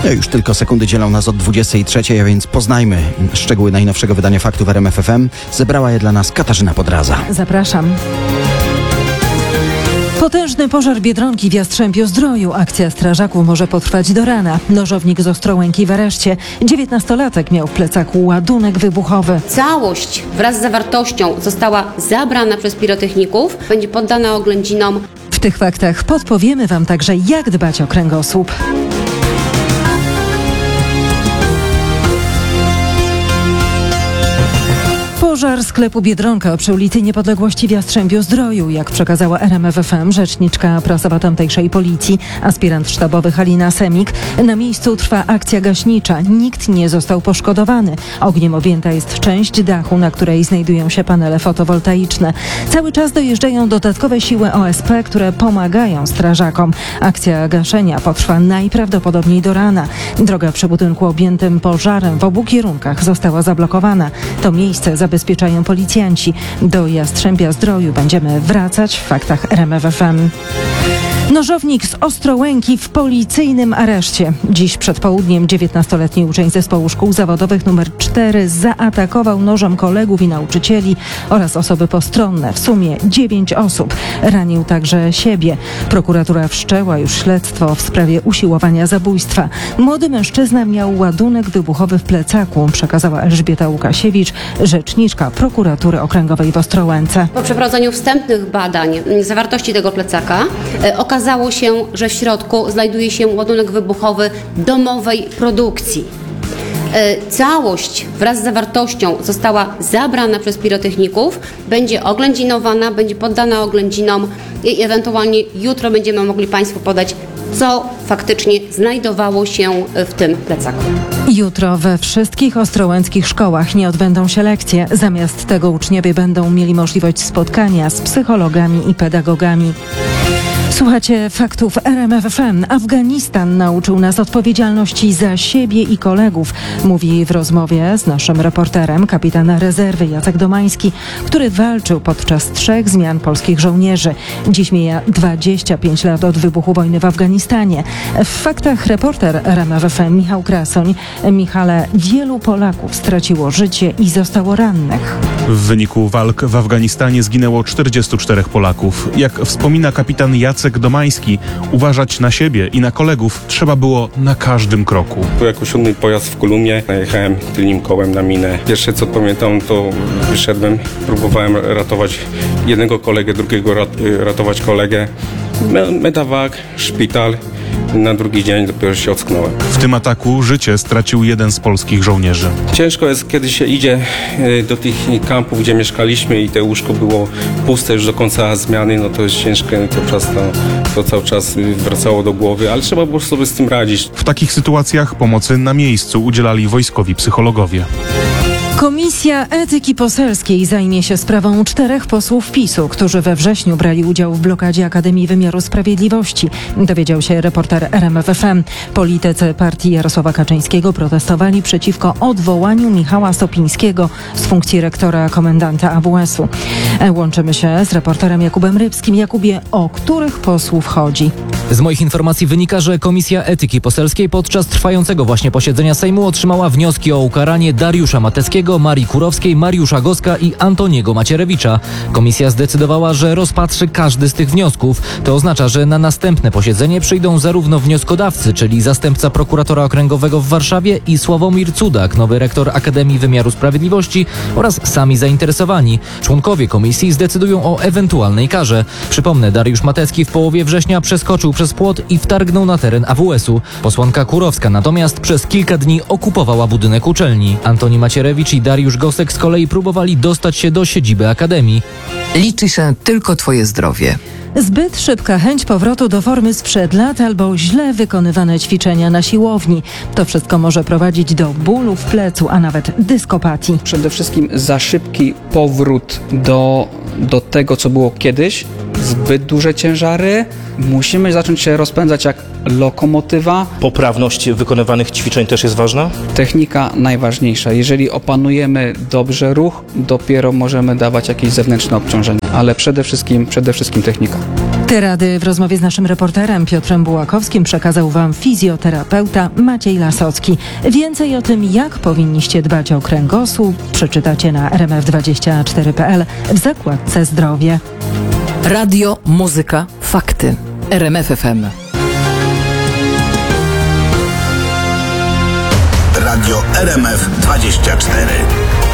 Już tylko sekundy dzielą nas od 23, a więc poznajmy szczegóły najnowszego wydania faktów RMF FM. Zebrała je dla nas Katarzyna Podraza. Zapraszam. Potężny pożar Biedronki w Jastrzębiu-Zdroju. Akcja strażaków może potrwać do rana. Nożownik z Ostrołęki w areszcie. 19-latek miał w plecaku ładunek wybuchowy. Całość wraz z zawartością została zabrana przez pirotechników. Będzie poddana oględzinom. W tych faktach podpowiemy Wam także, jak dbać o kręgosłup. Pożar sklepu Biedronka obszył Lity Niepodległości w Jastrzębiu-Zdroju. Jak przekazała RMF FM rzeczniczka prasowa tamtejszej policji, aspirant sztabowy Halina Semik, na miejscu trwa akcja gaśnicza. Nikt nie został poszkodowany. Ogniem objęta jest część dachu, na której znajdują się panele fotowoltaiczne. Cały czas dojeżdżają dodatkowe siły OSP, które pomagają strażakom. Akcja gaszenia potrwa najprawdopodobniej do rana. Droga przy budynku objętym pożarem w obu kierunkach została zablokowana. To miejsce zabezpieczają policjanci. Do Jastrzębia-Zdroju będziemy wracać w faktach RMF FM. Nożownik z Ostrołęki w policyjnym areszcie. Dziś przed południem 19-letni uczeń zespołu szkół zawodowych nr 4 zaatakował nożem kolegów i nauczycieli oraz osoby postronne. W sumie 9 osób. Ranił także siebie. Prokuratura wszczęła już śledztwo w sprawie usiłowania zabójstwa. Młody mężczyzna miał ładunek wybuchowy w plecaku, przekazała Elżbieta Łukasiewicz, rzeczniczka prokuratury okręgowej w Ostrołęce. Po przeprowadzeniu wstępnych badań zawartości tego plecaka okazało się, że w środku znajduje się ładunek wybuchowy domowej produkcji. Całość wraz z zawartością została zabrana przez pirotechników, będzie oględzinowana, będzie poddana oględzinom i ewentualnie jutro będziemy mogli Państwu podać, co faktycznie znajdowało się w tym plecaku. Jutro we wszystkich ostrołęckich szkołach nie odbędą się lekcje. Zamiast tego uczniowie będą mieli możliwość spotkania z psychologami i pedagogami. Słuchacie faktów RMF FM. Afganistan nauczył nas odpowiedzialności za siebie i kolegów, mówi w rozmowie z naszym reporterem kapitan rezerwy Jacek Domański, który walczył podczas 3 zmian polskich żołnierzy. Dziś mija 25 lat od wybuchu wojny w Afganistanie. W faktach reporter RMF FM Michał Krasoń. Michale, wielu Polaków straciło życie i zostało rannych. W wyniku walk w Afganistanie zginęło 44 Polaków. Jak wspomina kapitan Jacek Domański, uważać na siebie i na kolegów trzeba było na każdym kroku. Był jako 7. pojazd w Kolumnie, najechałem tylnym kołem na minę. Pierwsze co pamiętam, to wyszedłem, próbowałem ratować jednego kolegę, drugiego ratować kolegę. Medevac, szpital. Na drugi dzień dopiero się ocknąłem. W tym ataku życie stracił jeden z polskich żołnierzy. Ciężko jest, kiedy się idzie do tych kampów, gdzie mieszkaliśmy i te łóżko było puste już do końca zmiany, no to jest ciężkie, to cały czas wracało do głowy, ale trzeba było sobie z tym radzić. W takich sytuacjach pomocy na miejscu udzielali wojskowi psychologowie. Komisja Etyki Poselskiej zajmie się sprawą 4 posłów PiS-u, którzy we wrześniu brali udział w blokadzie Akademii Wymiaru Sprawiedliwości. Dowiedział się reporter RMF FM. Politycy partii Jarosława Kaczyńskiego protestowali przeciwko odwołaniu Michała Sopińskiego z funkcji rektora komendanta AWS-u. Łączymy się z reporterem Jakubem Rybskim. Jakubie, o których posłów chodzi? Z moich informacji wynika, że Komisja Etyki Poselskiej podczas trwającego właśnie posiedzenia Sejmu otrzymała wnioski o ukaranie Dariusza Mateckiego, Marii Kurowskiej, Mariusza Goska i Antoniego Macierewicza. Komisja zdecydowała, że rozpatrzy każdy z tych wniosków. To oznacza, że na następne posiedzenie przyjdą zarówno wnioskodawcy, czyli zastępca prokuratora okręgowego w Warszawie i Sławomir Cudak, nowy rektor Akademii Wymiaru Sprawiedliwości oraz sami zainteresowani. Członkowie komisji zdecydują o ewentualnej karze. Przypomnę, Dariusz Matecki w połowie września przeskoczył przez płot i wtargnął na teren AWS-u. Posłanka Kurowska natomiast przez kilka dni okupowała budynek uczelni. Antoni Macierewicz i Dariusz Gosek z kolei próbowali dostać się do siedziby Akademii. Liczy się tylko Twoje zdrowie. Zbyt szybka chęć powrotu do formy sprzed lat albo źle wykonywane ćwiczenia na siłowni. To wszystko może prowadzić do bólu w plecu, a nawet dyskopatii. Przede wszystkim za szybki powrót do tego, co było kiedyś. Zbyt duże ciężary. Musimy zacząć się rozpędzać jak lokomotywa. Poprawność wykonywanych ćwiczeń też jest ważna? Technika najważniejsza. Jeżeli opanujemy dobrze ruch, dopiero możemy dawać jakieś zewnętrzne obciążenia, ale przede wszystkim technika. Te rady w rozmowie z naszym reporterem Piotrem Bułakowskim przekazał Wam fizjoterapeuta Maciej Lasocki. Więcej o tym, jak powinniście dbać o kręgosłup, przeczytacie na rmf24.pl w zakładce zdrowie. Radio, muzyka, fakty. RMF FM. Radio RMF 24.